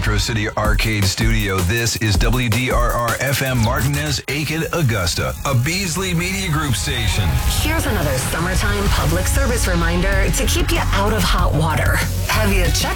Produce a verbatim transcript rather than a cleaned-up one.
Metro City Arcade Studio, this is W D R R F M Martinez, Aiken, Augusta, a Beasley Media Group station. Here's another summertime public service reminder to keep you out of hot water. Have you checked